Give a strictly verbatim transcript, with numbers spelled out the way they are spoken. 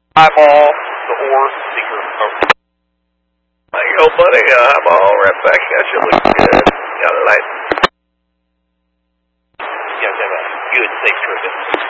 Eyeball, the ore, seeker. Over. There you go, buddy. Uh, eyeball, right back at you. Looks good. Got it light. You guys have a good, safe trip.